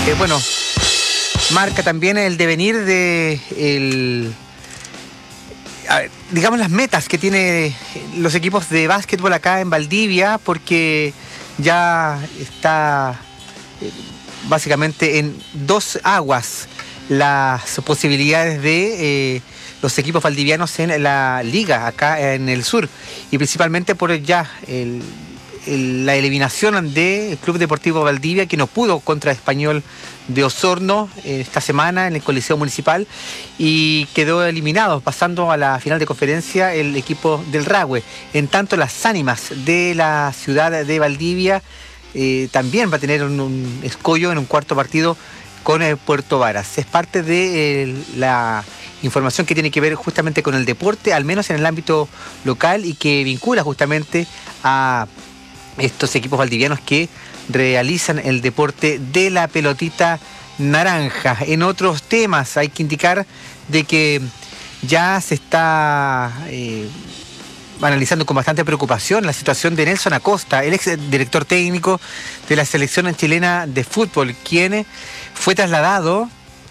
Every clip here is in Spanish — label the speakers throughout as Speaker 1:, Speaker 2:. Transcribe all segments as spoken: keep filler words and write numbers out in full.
Speaker 1: Eh, bueno, marca también el devenir de el, a ver, digamos las metas que tiene los equipos de básquetbol acá en Valdivia, porque ya está eh, básicamente en dos aguas las posibilidades de eh, los equipos valdivianos en la liga acá en el sur, y principalmente por ya el, el, la eliminación del Club Deportivo Valdivia, que no pudo contra Español de Osorno eh, esta semana en el Coliseo Municipal y quedó eliminado, pasando a la final de conferencia el equipo del Rahue. En tanto, las ánimas de la ciudad de Valdivia eh, también va a tener un, un escollo en un cuarto partido con el Puerto Varas. Es parte de eh, la información que tiene que ver justamente con el deporte, al menos en el ámbito local, y que vincula justamente a estos equipos valdivianos que realizan el deporte de la pelotita naranja. En otros temas hay que indicar de que ya se está eh, analizando con bastante preocupación la situación de Nelson Acosta, el ex director técnico de la selección chilena de fútbol, quien fue trasladado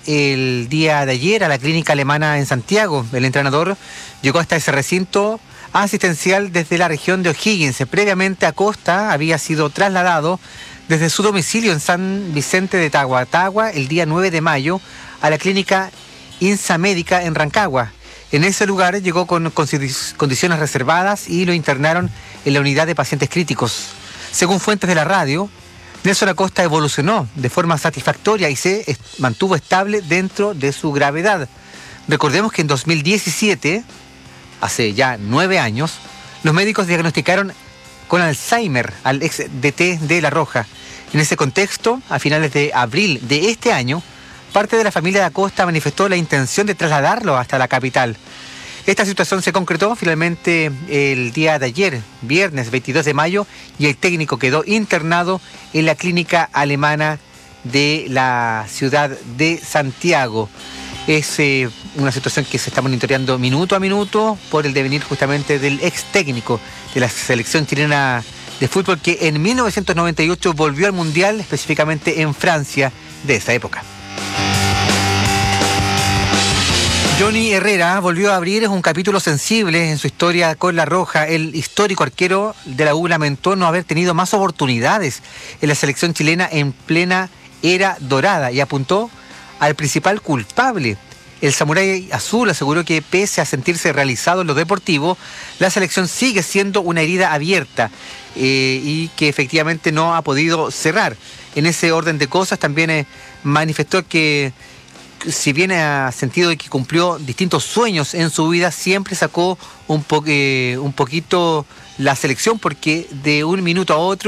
Speaker 1: el día de ayer a la clínica alemana en Santiago. El entrenador llegó hasta ese recinto asistencial desde la región de O'Higgins. Previamente, Acosta había sido trasladado desde su domicilio en San Vicente de Tahuatahua el día nueve de mayo a la clínica INSA Médica en Rancagua. En ese lugar llegó con condiciones reservadas y lo internaron en la unidad de pacientes críticos. Según fuentes de la radio, Nelson Acosta evolucionó de forma satisfactoria y se mantuvo estable dentro de su gravedad. Recordemos que en dos mil diecisiete, hace ya nueve años, los médicos diagnosticaron con Alzheimer al ex D T de La Roja. En ese contexto, a finales de abril de este año, parte de la familia de Acosta manifestó la intención de trasladarlo hasta la capital. Esta situación se concretó finalmente el día de ayer, viernes veintidós de mayo, y el técnico quedó internado en la clínica alemana de la ciudad de Santiago. Es eh, una situación que se está monitoreando minuto a minuto por el devenir justamente del ex técnico de la selección chilena de fútbol, que en mil novecientos noventa y ocho volvió al Mundial, específicamente en Francia, de esa época. Johnny Herrera volvió a abrir un capítulo sensible en su historia con La Roja. El histórico arquero de la U lamentó no haber tenido más oportunidades en la selección chilena en plena era dorada y apuntó al principal culpable. El samurái azul aseguró que pese a sentirse realizado en lo deportivo, la selección sigue siendo una herida abierta eh, y que efectivamente no ha podido cerrar. En ese orden de cosas también eh, manifestó que, si bien ha sentido que cumplió distintos sueños en su vida, siempre sacó un, po- eh, un poquito la selección, porque de un minuto a otro